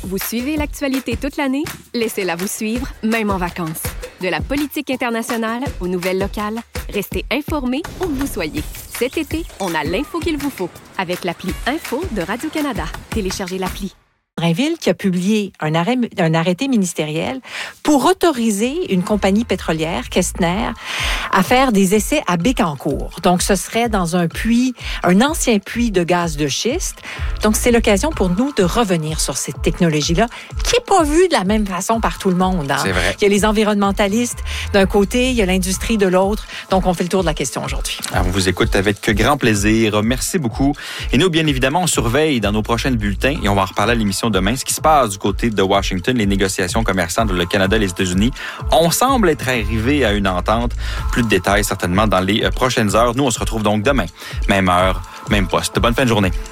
Vous suivez l'actualité toute l'année? Laissez-la vous suivre, même en vacances. De la politique internationale aux nouvelles locales, restez informés où que vous soyez. Cet été, on a l'info qu'il vous faut avec l'appli Info de Radio-Canada. Téléchargez l'appli. Drainville qui a publié un arrêté ministériel pour autoriser une compagnie pétrolière, Kestner, à faire des essais à Bécancour. Donc, ce serait dans un ancien puits de gaz de schiste. Donc, c'est l'occasion pour nous de revenir sur cette technologie-là qui n'est pas vue de la même façon par tout le monde. Hein? C'est vrai. Il y a les environnementalistes d'un côté, il y a l'industrie de l'autre. Donc, on fait le tour de la question aujourd'hui. Alors, on vous écoute avec grand plaisir. Merci beaucoup. Et nous, bien évidemment, on surveille dans nos prochains bulletins et on va en reparler à l'émission demain, ce qui se passe du côté de Washington, les négociations commerciales entre le Canada et les États-Unis. On semble être arrivé à une entente. Plus de détails certainement dans les prochaines heures. Nous, on se retrouve donc demain. Même heure, même poste. Bonne fin de journée.